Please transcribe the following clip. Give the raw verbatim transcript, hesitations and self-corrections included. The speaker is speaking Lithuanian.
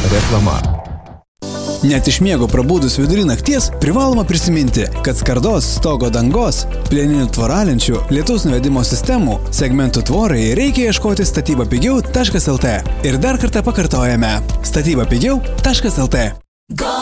Reklama. Net iš miego prabūdus vidury nakties privaloma prisiminti, kad skardos, stogo dangos, plieninių tvoralenčių, lietaus nuvedimo sistemų, segmentų tvorai reikia ieškoti statybapigiau taškas lt. Ir dar kartą pakartojame. statybapigiau taškas lt.